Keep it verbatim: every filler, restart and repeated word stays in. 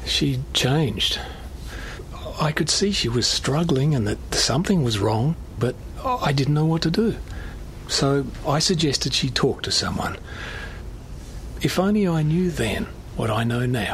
She'd changed. I could see she was struggling and that something was wrong, but I didn't know what to do. So I suggested she talk to someone. If only I knew then what I know now.